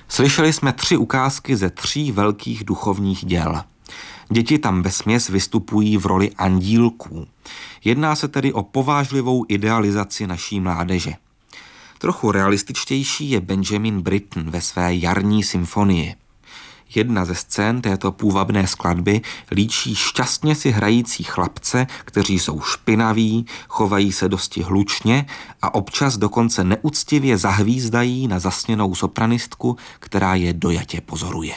Slyšeli jsme 3 ukázky ze 3 velkých duchovních děl. Děti tam vesměs vystupují v roli andílků. Jedná se tedy o povážlivou idealizaci naší mládeže. Trochu realističtější je Benjamin Britten ve své Jarní symfonii. Jedna ze scén této půvabné skladby líčí šťastně si hrající chlapce, kteří jsou špinaví, chovají se dosti hlučně a občas dokonce neúctivě zahvízdají na zasněnou sopranistku, která je dojatě pozoruje.